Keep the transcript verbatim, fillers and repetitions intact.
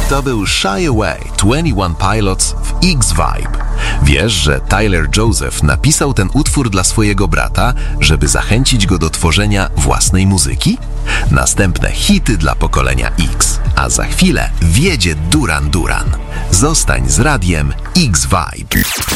To był Shy Away dwadzieścia jeden Pilots w X-Vibe. Wiesz, że Tyler Joseph napisał ten utwór dla swojego brata, żeby zachęcić go do tworzenia własnej muzyki? Następne hity dla pokolenia X, a za chwilę wjedzie Duran Duran. Zostań z radiem X-Vibe.